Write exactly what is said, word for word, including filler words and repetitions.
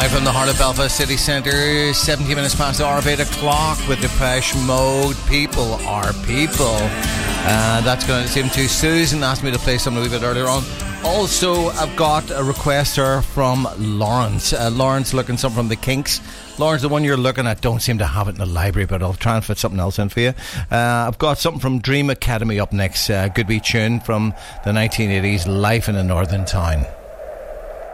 Live from the heart of Belfast City Centre, seventeen minutes past the hour of eight o'clock with Depeche Mode. People are people. Uh, that's going to seem to Susan asked me to play something a wee bit earlier on. Also, I've got a request here from Lawrence. Uh, Lawrence looking something from the Kinks. Lawrence, the one you're looking at, don't seem to have it in the library, but I'll try and fit something else in for you. Uh, I've got something from Dream Academy up next. Uh, good wee tune from the nineteen eighties, Life in a Northern Town.